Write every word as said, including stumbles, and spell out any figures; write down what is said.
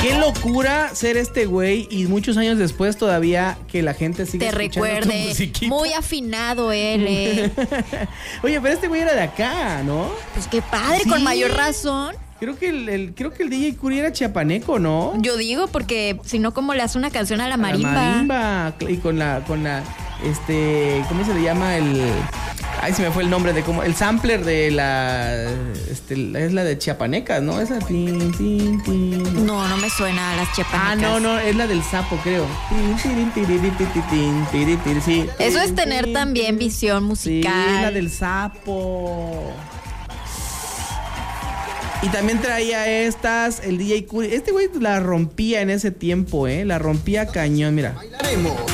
Qué locura ser este güey y muchos años después todavía que la gente sigue Te escuchando tu recuerde, musiquita. muy afinado él, eh. Oye, pero este güey era de acá, ¿no? Pues qué padre, Sí. con mayor razón. Creo que el, el- creo que el D J Curi era chiapaneco, ¿no? Yo digo, porque si no, ¿cómo le hace una canción a la marimba? La marimba. Y con la, con la, este, ¿cómo se le llama? El, ay, se me fue el nombre de cómo, el sampler de la, este, es la de chiapanecas, ¿no? Esa, tin, tin, tin. No, no me suena a las chiapanecas. Ah, no, no, es la del sapo, creo. Tin, tirin, tiririn, tititin, tiritin, sí. Eso es tener también visión musical. Sí, es la del sapo. Y también traía estas, el D J Curi. Este güey la rompía en ese tiempo, ¿eh? La rompía cañón, mira.